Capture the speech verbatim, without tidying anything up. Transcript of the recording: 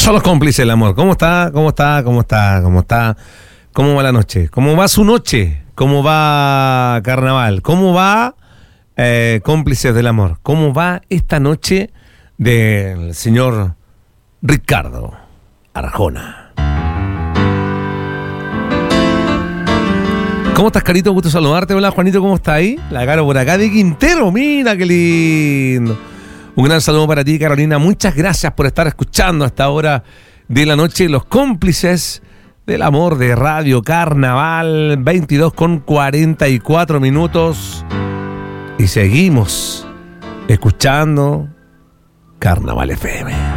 son los cómplices del amor. ¿Cómo está? ¿Cómo está? ¿Cómo está? ¿Cómo está? ¿Cómo va la noche? ¿Cómo va su noche? ¿Cómo va Carnaval? ¿Cómo va eh, Cómplices del Amor? ¿Cómo va esta noche del señor Ricardo Arjona? ¿Cómo estás, Carito? Gusto saludarte. Hola, Juanito, ¿cómo está ahí? La Caro por acá de Quintero. Mira qué lindo. Un gran saludo para ti, Carolina. Muchas gracias por estar escuchando a esta hora de la noche los Cómplices del Amor de Radio Carnaval. veintidós con cuarenta y cuatro minutos. Y seguimos escuchando Carnaval F M.